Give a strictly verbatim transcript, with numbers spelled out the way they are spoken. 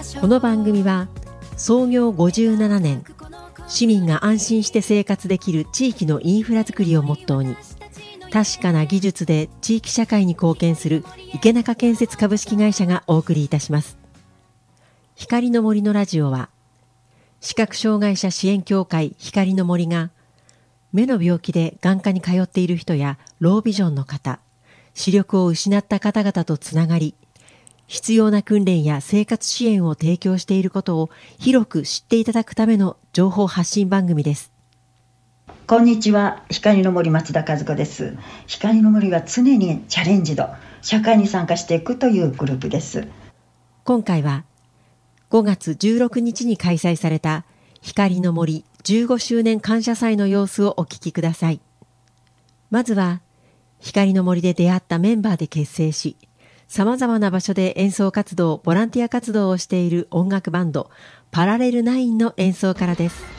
この番組は創業ごじゅうななねん、市民が安心して生活できる地域のインフラづくりをモットーに、確かな技術で地域社会に貢献する池中建設株式会社がお送りいたします。光の森のラジオは、視覚障害者支援協会光の森が、目の病気で眼科に通っている人やロービジョンの方、視力を失った方々とつながり、必要な訓練や生活支援を提供していることを広く知っていただくための情報発信番組です。 こんにちは、光の森松田和子です。光の森は常にチャレンジド、社会に参加していくというグループです。 今回はごがつじゅうろくにちに開催された光の森じゅうごしゅうねん感謝祭の様子をお聞きください。まずは光の森で出会ったメンバーで結成し、さまざまな場所で演奏活動、ボランティア活動をしている音楽バンドパラレルナインの演奏からです。